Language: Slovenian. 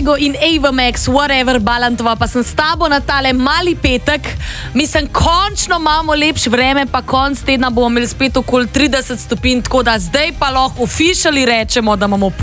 Mango in Ava Max, whatever, Balantova, pa sem s tabo na tale mali petek. Mislim, končno imamo lepše vreme, pa konc tedna bomo imeli spet okoli 30 stopinj, tako da zdaj pa lahko officially rečemo, da imamo